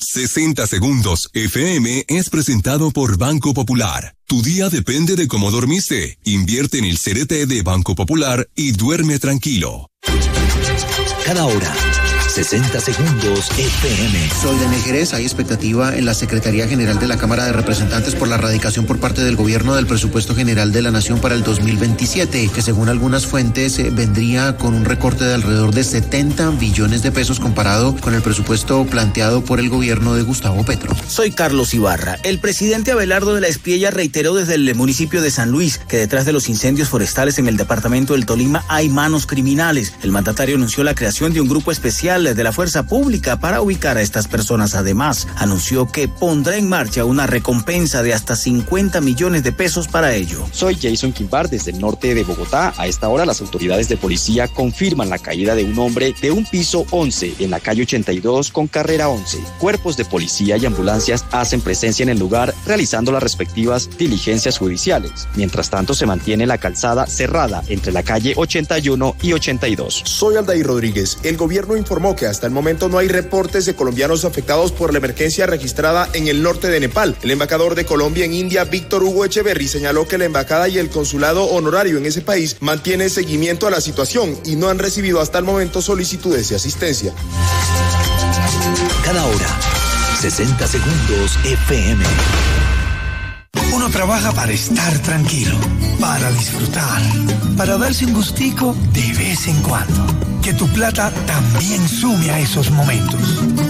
60 Segundos FM es presentado por Banco Popular. Tu día depende de cómo dormiste. Invierte en el CDT de Banco Popular y duerme tranquilo. Cada hora, 60 Segundos FM. Soy Daniel Jerez. Hay expectativa en la Secretaría General de la Cámara de Representantes por la radicación por parte del gobierno del presupuesto general de la Nación para el 2027, que según algunas fuentes vendría con un recorte de alrededor de 70 billones de pesos comparado con el presupuesto planteado por el gobierno de Gustavo Petro. Soy Carlos Ibarra. El presidente Abelardo de la Espriella reiteró desde el municipio de San Luis que detrás de los incendios forestales en el departamento del Tolima hay manos criminales. El mandatario anunció la creación de un grupo especial de la Fuerza Pública para ubicar a estas personas. Además, anunció que pondrá en marcha una recompensa de hasta 50 millones de pesos para ello. Soy Jason Quimbar desde el norte de Bogotá. A esta hora las autoridades de policía confirman la caída de un hombre de un piso 11 en la calle 82 con carrera 11. Cuerpos de policía y ambulancias hacen presencia en el lugar realizando las respectivas diligencias judiciales. Mientras tanto, se mantiene la calzada cerrada entre la calle 81 y 82. Soy Aldair Rodríguez. El gobierno informó que hasta el momento no hay reportes de colombianos afectados por la emergencia registrada en el norte de Nepal. El embajador de Colombia en India, Víctor Hugo Echeverry, señaló que la embajada y el consulado honorario en ese país mantiene seguimiento a la situación y no han recibido hasta el momento solicitudes de asistencia. Cada hora, 60 Segundos FM. Uno trabaja para estar tranquilo, para disfrutar, para darse un gustico de vez en cuando. Que tu plata también sume a esos momentos.